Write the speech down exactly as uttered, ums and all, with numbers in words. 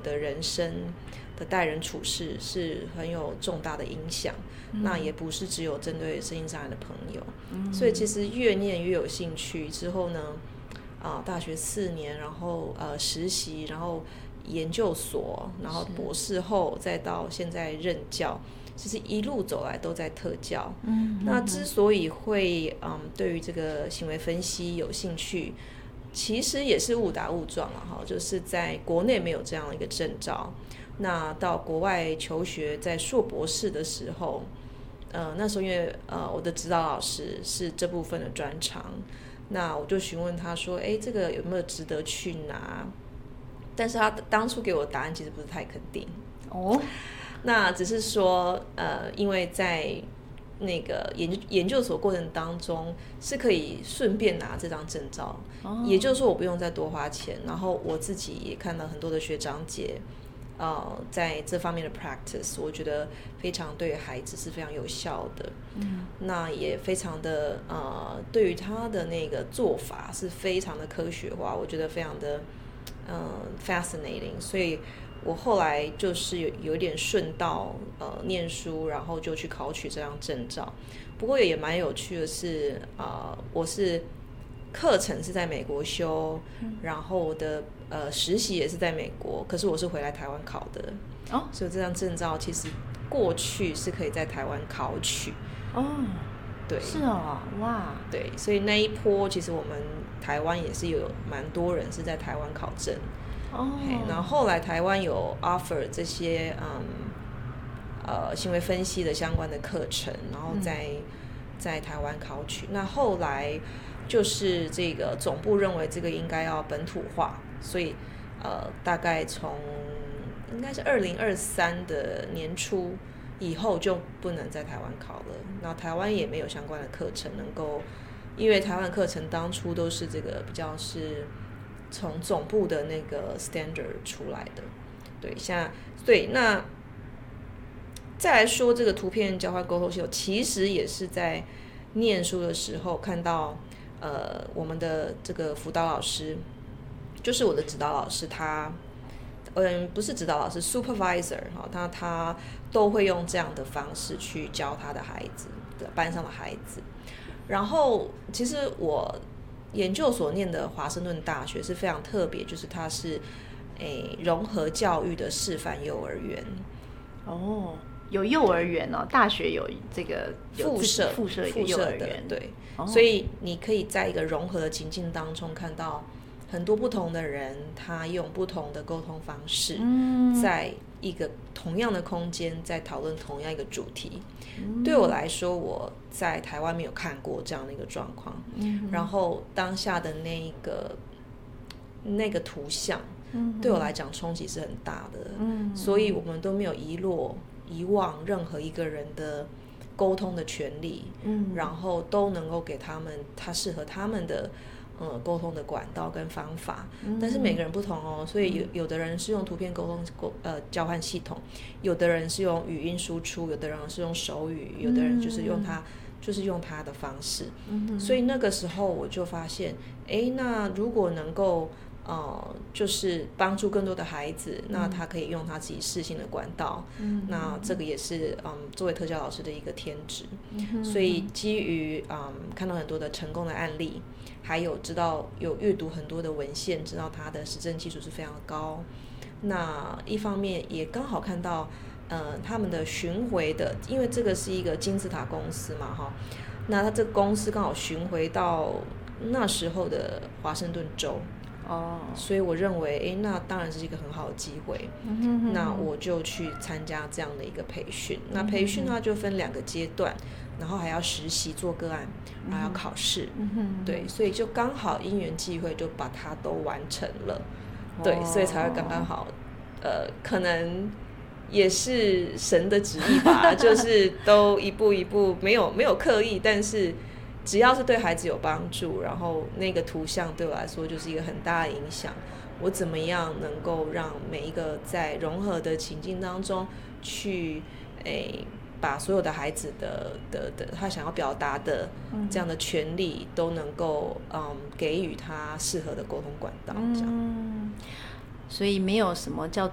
的人生的待人处事是很有重大的影响，嗯、那也不是只有针对身心障碍的朋友，嗯、所以其实越念越有兴趣。之后呢，啊、呃，大学四年，然后呃实习，然后研究所，然后博士后，再到现在任教，其实一路走来都在特教。嗯，那之所以会嗯对于这个行为分析有兴趣，其实也是误打误撞了哈，就是在国内没有这样的一个证照。那到国外求学，在硕博士的时候，呃，那时候因为呃我的指导老师是这部分的专长，那我就询问他说，哎，这个有没有值得去拿？但是他当初给我的答案其实不是太肯定哦，那只是说，呃，因为在那个研研究所过程当中是可以顺便拿这张证照，哦、也就是说我不用再多花钱，然后我自己也看到很多的学长姐。呃，在这方面的 practice， 我觉得非常对孩子是非常有效的。嗯，那也非常的呃，对于他的那个做法是非常的科学化，我觉得非常的嗯、呃、fascinating。所以我后来就是有有点顺道呃念书，然后就去考取这张证照。不过也蛮有趣的是，呃，我是课程是在美国修，嗯、然后我的呃实习也是在美国，可是我是回来台湾考的哦，所以这张证照其实过去是可以在台湾考取哦， 对， 是哦，哇， 对，所以那一波其实我们台湾也是有蛮多人是在台湾考证哦，然后后来台湾有 offer 这些嗯呃行为分析的相关的课程，然后在、嗯、在台湾考取，那后来。就是这个总部认为这个应该要本土化，所以呃，大概从应该是二零二三的年初以后就不能在台湾考了。那台湾也没有相关的课程能够，因为台湾课程当初都是这个比较是从总部的那个 standard 出来的。对，现在对那再来说这个图片交换沟通系统，其实也是在念书的时候看到。呃，我们的这个辅导老师，就是我的指导老师，他，嗯，不是指导老师 ，supervisor 哈，他他都会用这样的方式去教他的孩子，班上的孩子。然后，其实我研究所念的华盛顿大学是非常特别，就是它是诶融合教育的示范幼儿园。 哦。有幼儿园哦，大学有这个附设附设幼儿园， 对、哦，所以你可以在一个融合的情境当中看到很多不同的人，他用不同的沟通方式，嗯、在一个同样的空间在讨论同样一个主题。嗯、对我来说，我在台湾没有看过这样的一个状况，嗯、然后当下的那个那个图像，嗯、对我来讲冲击是很大的，嗯、所以我们都没有遗落。遗忘任何一个人的沟通的权利，嗯，然后都能够给他们他适合他们的呃沟通的管道跟方法，嗯、但是每个人不同哦，所以有有的人是用图片沟通沟呃交换系统，有的人是用语音输出，有的人是用手语，有的人就是用他、嗯、就是用他的方式，嗯、所以那个时候我就发现，哎，那如果能够。呃，就是帮助更多的孩子，嗯、那他可以用他自己适性的管道，嗯、那这个也是嗯作为特教老师的一个天职，嗯、所以基于嗯看到很多的成功的案例，还有知道有阅读很多的文献，知道他的实证基础是非常高，那一方面也刚好看到呃他们的巡回的，因为这个是一个金字塔公司嘛哈，那他这个公司刚好巡回到那时候的华盛顿州。哦，所以我认为，哎，那当然是一个很好的机会。嗯哼哼，那我就去参加这样的一个培训。嗯、那培训呢就分两个阶段，然后还要实习做个案，然后要考试。嗯哼，对，所以就刚好因缘际会就把它都完成了。哦、对，所以才会刚刚好，呃，可能也是神的旨意吧，就是都一步一步，没有没有刻意，但是。只要是对孩子有帮助，然后那个图像对我来说就是一个很大的影响。我怎么样能够让每一个在融合的情境当中去，诶，把所有的孩子的的的他想要表达的这样的权利都能够嗯给予他适合的沟通管道，这样。 嗯，所以没有什么叫